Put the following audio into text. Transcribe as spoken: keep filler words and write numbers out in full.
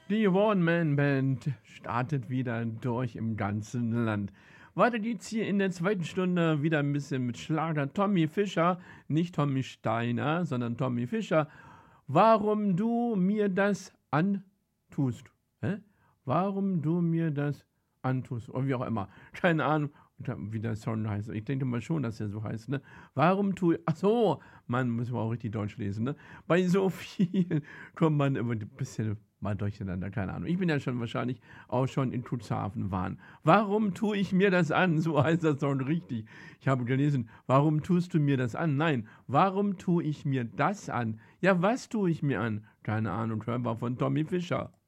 Die One-Man-Band startet wieder durch im ganzen Land. Weiter geht's hier in der zweiten Stunde wieder ein bisschen mit Schlager. Tommy Fischer, nicht Tommy Steiner, sondern Tommy Fischer. Warum du mir das antust? Hä? Warum du mir das antust? Oder wie auch immer. Keine Ahnung, wie der Song heißt. Ich denke mal schon, dass er so heißt. Ne? Warum tue ich... Ach so, man muss auch richtig Deutsch lesen. Ne? Bei so viel kommt man immer ein bisschen mal durcheinander. Keine Ahnung. Ich bin ja schon wahrscheinlich auch schon in Cuxhaven waren. Warum tue ich mir das an? So heißt das Song richtig. Ich habe gelesen, warum tust du mir das an? Nein, warum tue ich mir das an? Ja, was tue ich mir an? Keine Ahnung, hörbar von Tommy Fischer.